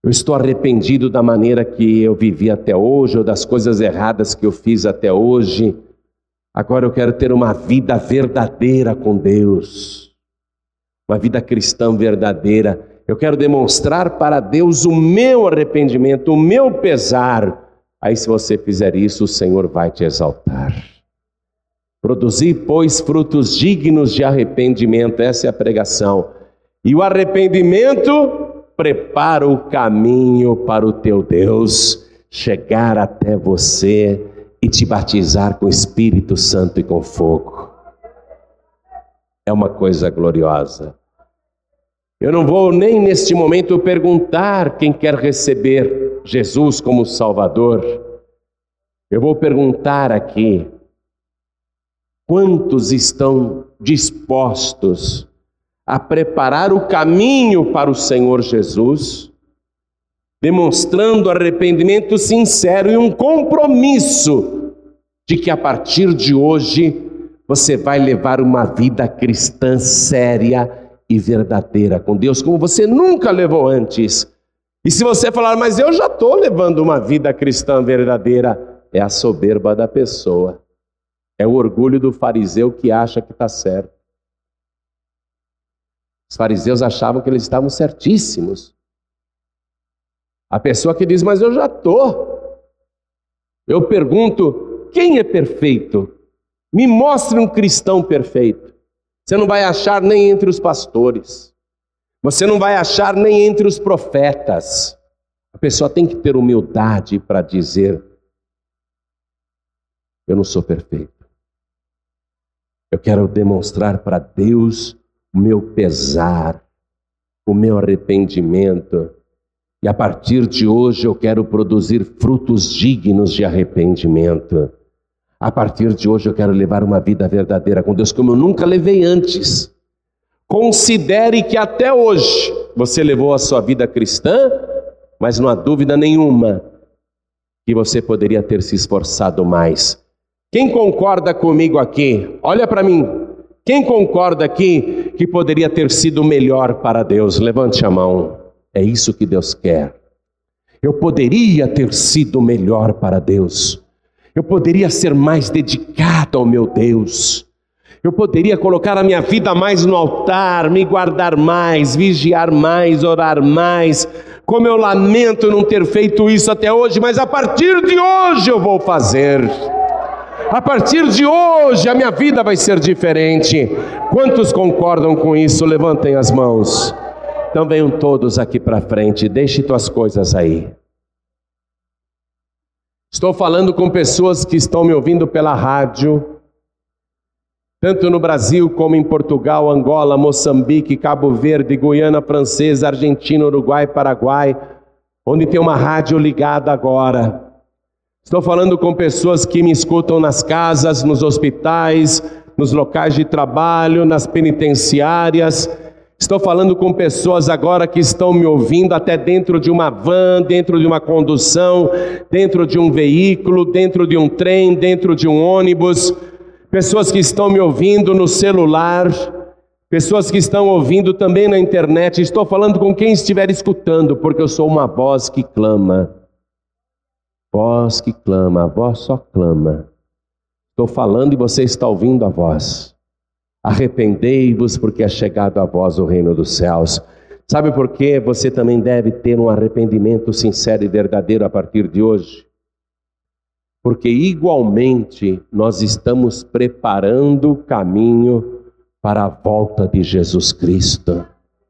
Eu estou arrependido da maneira que eu vivi até hoje, ou das coisas erradas que eu fiz até hoje. Agora eu quero ter uma vida verdadeira com Deus, uma vida cristã verdadeira. Eu quero demonstrar para Deus o meu arrependimento, o meu pesar. Aí, se você fizer isso, o Senhor vai te exaltar. Produzir, pois, frutos dignos de arrependimento. Essa é a pregação. E o arrependimento prepara o caminho para o teu Deus chegar até você e te batizar com o Espírito Santo e com fogo. É uma coisa gloriosa. Eu não vou nem neste momento perguntar quem quer receber Jesus como Salvador. Eu vou perguntar aqui: quantos estão dispostos a preparar o caminho para o Senhor Jesus, demonstrando arrependimento sincero e um compromisso de que a partir de hoje você vai levar uma vida cristã séria e verdadeira com Deus, como você nunca levou antes. E se você falar, mas eu já estou levando uma vida cristã verdadeira, é a soberba da pessoa. É o orgulho do fariseu que acha que está certo. Os fariseus achavam que eles estavam certíssimos. A pessoa que diz, mas eu já estou. Eu pergunto, quem é perfeito? Me mostre um cristão perfeito. Você não vai achar nem entre os pastores. Você não vai achar nem entre os profetas. A pessoa tem que ter humildade para dizer, eu não sou perfeito. Eu quero demonstrar para Deus o meu pesar, o meu arrependimento. E a partir de hoje eu quero produzir frutos dignos de arrependimento. A partir de hoje eu quero levar uma vida verdadeira com Deus, como eu nunca levei antes. Considere que até hoje você levou a sua vida cristã, mas não há dúvida nenhuma que você poderia ter se esforçado mais. Quem concorda comigo aqui? Olha para mim. Quem concorda aqui que poderia ter sido melhor para Deus? Levante a mão. É isso que Deus quer. Eu poderia ter sido melhor para Deus. Eu poderia ser mais dedicado ao meu Deus. Eu poderia colocar a minha vida mais no altar, me guardar mais, vigiar mais, orar mais. Como eu lamento não ter feito isso até hoje, mas a partir de hoje eu vou fazer. A partir de hoje a minha vida vai ser diferente. Quantos concordam com isso? Levantem as mãos. Então venham todos aqui para frente, deixe tuas coisas aí. Estou falando com pessoas que estão me ouvindo pela rádio, tanto no Brasil como em Portugal, Angola, Moçambique, Cabo Verde, Guiana Francesa, Argentina, Uruguai, Paraguai, onde tem uma rádio ligada agora. Estou falando com pessoas que me escutam nas casas, nos hospitais, nos locais de trabalho, nas penitenciárias. Estou falando com pessoas agora que estão me ouvindo até dentro de uma van, dentro de uma condução, dentro de um veículo, dentro de um trem, dentro de um ônibus. Pessoas que estão me ouvindo no celular, pessoas que estão ouvindo também na internet. Estou falando com quem estiver escutando, porque eu sou uma voz que clama. Voz que clama, a voz só clama. Estou falando e você está ouvindo a voz. Arrependei-vos, porque é chegado a vós o reino dos céus. Sabe por quê? Você também deve ter um arrependimento sincero e verdadeiro a partir de hoje. Porque igualmente nós estamos preparando o caminho para a volta de Jesus Cristo.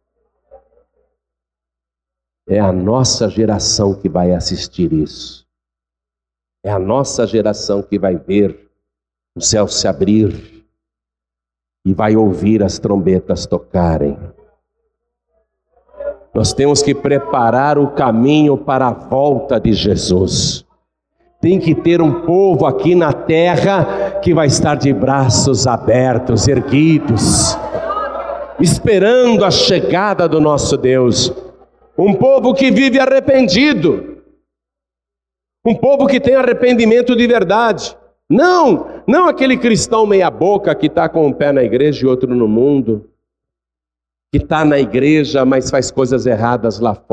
É a nossa geração que vai assistir isso. É a nossa geração que vai ver o céu se abrir e vai ouvir as trombetas tocarem. Nós temos que preparar o caminho para a volta de Jesus. Tem que ter um povo aqui na terra que vai estar de braços abertos, erguidos, esperando a chegada do nosso Deus. Um povo que vive arrependido. Um povo que tem arrependimento de verdade. Não aquele cristão meia boca que está com um pé na igreja e outro no mundo. Que está na igreja, mas faz coisas erradas lá fora.